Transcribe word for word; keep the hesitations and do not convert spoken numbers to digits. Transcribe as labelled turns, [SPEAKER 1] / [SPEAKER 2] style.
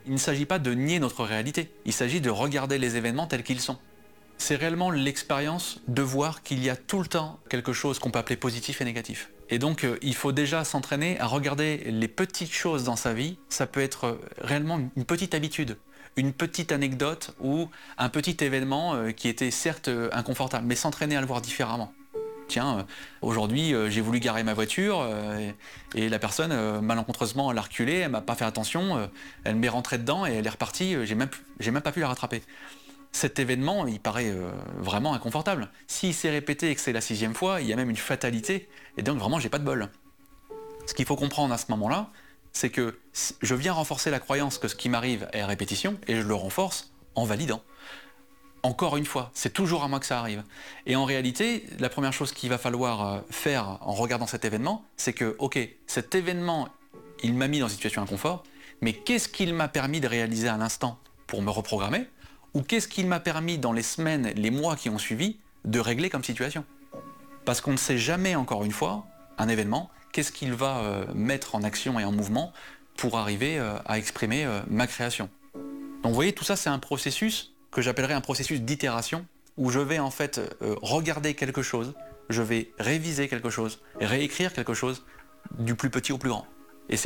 [SPEAKER 1] il ne s'agit pas de nier notre réalité, il s'agit de regarder les événements tels qu'ils sont. C'est réellement l'expérience de voir qu'il y a tout le temps quelque chose qu'on peut appeler positif et négatif. Et donc, euh, il faut déjà s'entraîner à regarder les petites choses dans sa vie. Ça peut être euh, réellement une petite habitude, une petite anecdote ou un petit événement euh, qui était certes euh, inconfortable, mais s'entraîner à le voir différemment. Tiens, euh, aujourd'hui, euh, j'ai voulu garer ma voiture euh, et, et la personne, euh, malencontreusement, elle a reculé, elle m'a pas fait attention, euh, elle m'est rentrée dedans et elle est repartie, euh, j'ai même, j'ai même pas pu la rattraper. Cet événement, il paraît euh, vraiment inconfortable. S'il s'est répété et que c'est la sixième fois, il y a même une fatalité, et donc vraiment, j'ai pas de bol. Ce qu'il faut comprendre à ce moment-là, c'est que je viens renforcer la croyance que ce qui m'arrive est à répétition, et je le renforce en validant. Encore une fois, c'est toujours à moi que ça arrive. Et en réalité, la première chose qu'il va falloir faire en regardant cet événement, c'est que, ok, cet événement, il m'a mis dans une situation d'inconfort, mais qu'est-ce qu'il m'a permis de réaliser à l'instant pour me reprogrammer? Ou qu'est-ce qu'il m'a permis dans les semaines, les mois qui ont suivi, de régler comme situation? Parce qu'on ne sait jamais, encore une fois, un événement, qu'est-ce qu'il va euh, mettre en action et en mouvement pour arriver euh, à exprimer euh, ma création. Donc vous voyez, tout ça c'est un processus que j'appellerais un processus d'itération, où je vais en fait euh, regarder quelque chose, je vais réviser quelque chose, réécrire quelque chose, du plus petit au plus grand.